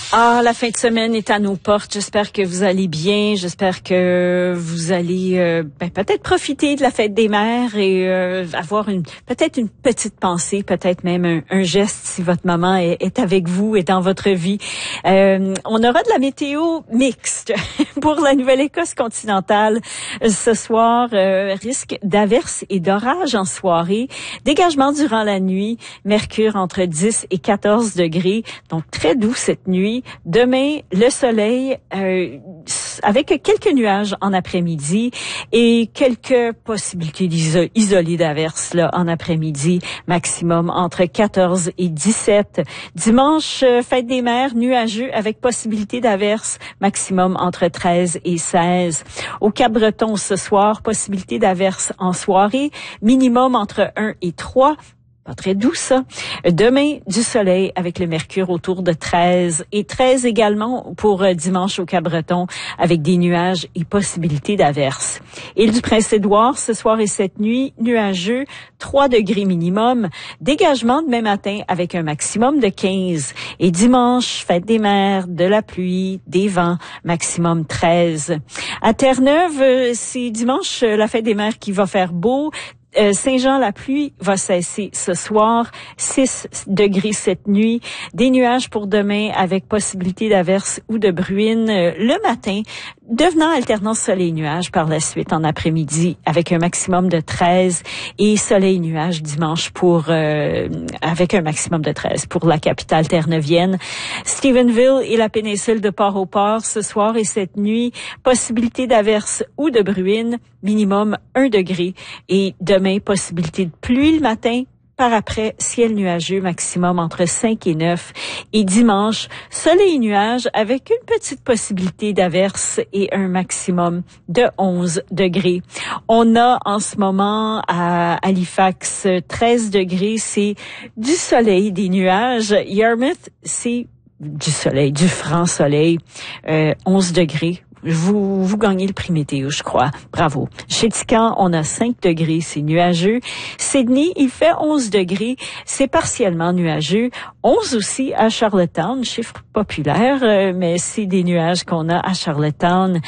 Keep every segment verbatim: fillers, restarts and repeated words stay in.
Ah, la fin de semaine est à nos portes. J'espère que vous allez bien. J'espère que vous allez euh, ben, peut-être profiter de la fête des mères et euh, avoir une peut-être une petite pensée, peut-être même un, un geste si votre maman est, est avec vous, est dans votre vie. Euh, on aura de la météo mixte pour la Nouvelle-Écosse continentale. Ce soir, euh, risque d'averses et d'orages en soirée. Dégagement durant la nuit. Mercure entre dix et quatorze degrés. Donc, très doux cette nuit. Demain, le soleil euh, avec quelques nuages en après-midi et quelques possibilités d'iso- isolées d'averses là en après-midi, maximum entre quatorze et dix-sept. Dimanche, euh, fête des mères, nuageux avec possibilité d'averses, maximum entre treize et seize. Au Cap-Breton ce soir, possibilité d'averses en soirée, minimum entre un et trois. Pas très doux, ça. Demain, du soleil avec le mercure autour de treize et treize également pour dimanche au Cap-Breton avec des nuages et possibilités d'averses. Île du Prince-Édouard, ce soir et cette nuit, nuageux, trois degrés minimum. Dégagement demain matin avec un maximum de quinze. Et dimanche, fête des mères, de la pluie, des vents, maximum treize. À Terre-Neuve, c'est dimanche la fête des mères qui va faire beau. Euh, Saint-Jean, la pluie va cesser ce soir, six degrés cette nuit, des nuages pour demain avec possibilité d'averses ou de bruine euh, le matin, devenant alternance soleil-nuage par la suite en après-midi avec un maximum de treize et soleil-nuage dimanche pour euh, avec un maximum de treize pour la capitale terre-neuvienne. Stephenville et la péninsule de Port-au-Port ce soir et cette nuit, possibilité d'averses ou de bruine, minimum un degré et demain, possibilité de pluie le matin. Par après, ciel nuageux, maximum entre cinq et neuf. Et dimanche, soleil et nuages avec une petite possibilité d'averse et un maximum de onze degrés. On a en ce moment à Halifax treize degrés, c'est du soleil, des nuages. Yarmouth, c'est du soleil, du franc soleil, euh, onze degrés. Vous, vous gagnez le prix météo, je crois. Bravo. Chez Tican, on a cinq degrés, c'est nuageux. Sydney, il fait onze degrés, c'est partiellement nuageux. onze aussi à Charlottetown, chiffre populaire, euh, mais c'est des nuages qu'on a à Charlottetown.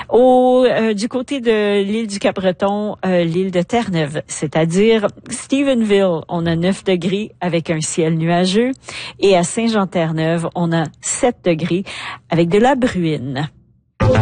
Au, euh, du côté de l'île du Cap-Breton, euh, l'île de Terre-Neuve, c'est-à-dire Stephenville, on a neuf degrés avec un ciel nuageux. Et à Saint-Jean-Terre-Neuve, on a sept degrés avec de la bruine.